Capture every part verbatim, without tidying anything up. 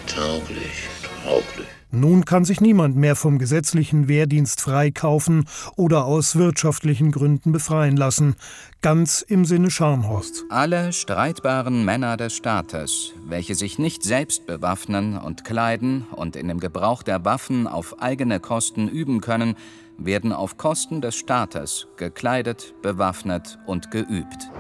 Tauglich, tauglich. Nun kann sich niemand mehr vom gesetzlichen Wehrdienst freikaufen oder aus wirtschaftlichen Gründen befreien lassen. Ganz im Sinne Scharnhorsts. Alle streitbaren Männer des Staates, welche sich nicht selbst bewaffnen und kleiden und in dem Gebrauch der Waffen auf eigene Kosten üben können, werden auf Kosten des Staates gekleidet, bewaffnet und geübt.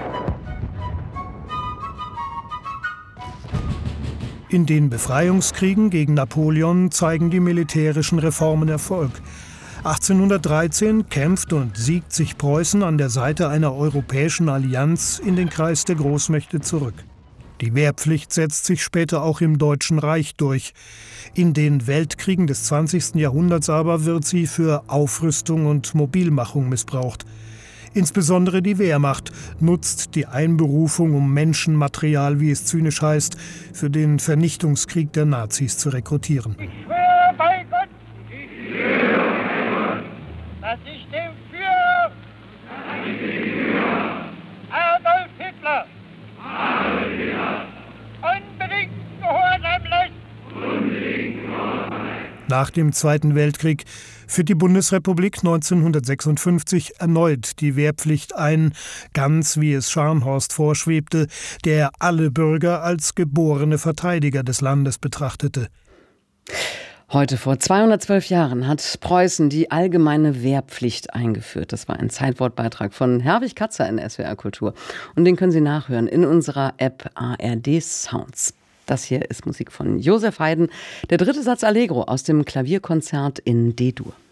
In den Befreiungskriegen gegen Napoleon zeigen die militärischen Reformen Erfolg. achtzehnhundertdreizehn kämpft und siegt sich Preußen an der Seite einer europäischen Allianz in den Kreis der Großmächte zurück. Die Wehrpflicht setzt sich später auch im Deutschen Reich durch. In den Weltkriegen des zwanzigsten Jahrhunderts aber wird sie für Aufrüstung und Mobilmachung missbraucht. Insbesondere die Wehrmacht nutzt die Einberufung, um Menschenmaterial, wie es zynisch heißt, für den Vernichtungskrieg der Nazis zu rekrutieren. Ich schwöre bei Gott, ich schwöre bei Gott, dass ich dem Führer, dass ich dem Führer Adolf Hitler, Adolf Hitler unbedingt gehorsam lässt. Unbedingt gehorsam lässt. Nach dem Zweiten Weltkrieg führt die Bundesrepublik neunzehnhundertsechsundfünfzig erneut die Wehrpflicht ein, ganz wie es Scharnhorst vorschwebte, der alle Bürger als geborene Verteidiger des Landes betrachtete. Heute vor zweihundertzwölf Jahren hat Preußen die allgemeine Wehrpflicht eingeführt. Das war ein Zeitwortbeitrag von Herwig Katzer in S W R Kultur. Und den können Sie nachhören in unserer App A R D Sounds. Das hier ist Musik von Josef Haydn, der dritte Satz Allegro aus dem Klavierkonzert in D-Dur.